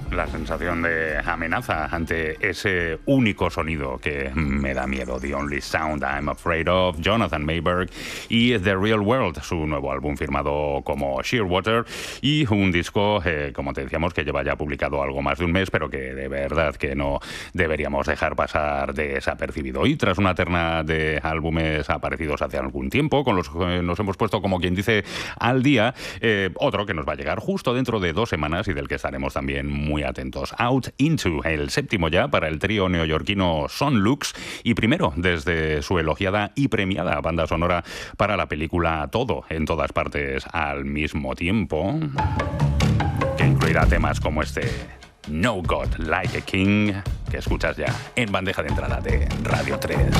La sensación de amenaza ante ese único sonido que me da miedo. The Only Sound I'm Afraid of, Jonathan Mayberg y The Real World, su nuevo álbum firmado como Shearwater, y un disco, como te decíamos, que lleva ya publicado algo más de un mes, pero que de verdad que no deberíamos dejar pasar desapercibido. Y tras una terna de álbumes aparecidos hace algún tiempo, con los que nos hemos puesto, como quien dice, al día, otro que nos va a llegar justo dentro de 2 semanas y del que estaremos también muy atentos. Out Into, el 7º ya para el trío neoyorquino Son Lux, y primero desde su elogiada y premiada banda sonora para la película Todo en todas partes al mismo tiempo, que incluirá temas como este No God Like a King, que escuchas ya en bandeja de entrada de Radio 3.